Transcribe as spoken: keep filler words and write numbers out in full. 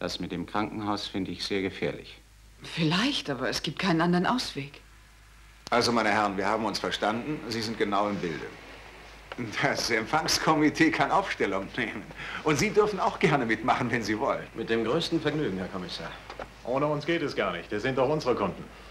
Das mit dem Krankenhaus finde ich sehr gefährlich. Vielleicht, aber es gibt keinen anderen Ausweg. Also, meine Herren, wir haben uns verstanden. Sie sind genau im Bilde. Das Empfangskomitee kann Aufstellung nehmen. Und Sie dürfen auch gerne mitmachen, wenn Sie wollen. Mit dem größten Vergnügen, Herr Kommissar. Ohne uns geht es gar nicht. Das sind doch unsere Kunden.